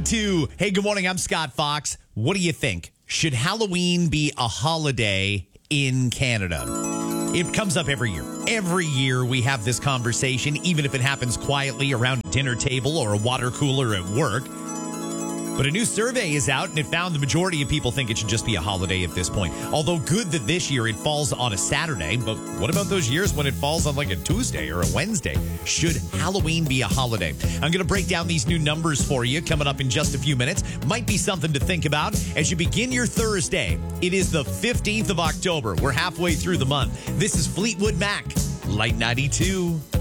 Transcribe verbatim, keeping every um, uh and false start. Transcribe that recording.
ninety-two. Hey, good morning. I'm Scott Fox. What do you think? Should Halloween be a holiday in Canada? It comes up every year. Every year we have this conversation, even if it happens quietly around a dinner table or a water cooler at work. But a new survey is out, and it found the majority of people think it should just be a holiday at this point. Although good that this year it falls on a Saturday, but what about those years when it falls on like a Tuesday or a Wednesday? Should Halloween be a holiday? I'm going to break down these new numbers for you coming up in just a few minutes. Might be something to think about as you begin your Thursday. It is the fifteenth of October. We're halfway through the month. This is Fleetwood Mac, Light ninety-two.